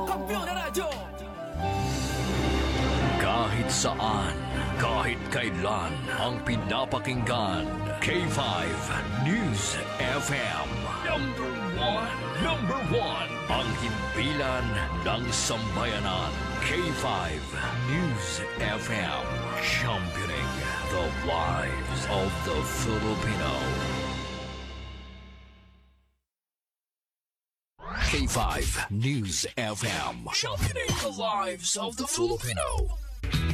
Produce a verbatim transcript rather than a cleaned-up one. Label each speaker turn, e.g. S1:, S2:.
S1: Kampiyon na radyo!
S2: Kahit saan, kahit kailan, ang pinapakinggan. K five News F M. Number one. Number one. Ang himpilan ng sambayanan. K five News F M. Championing the lives of the Filipino. K five News F M. Championing the lives of the Filipino.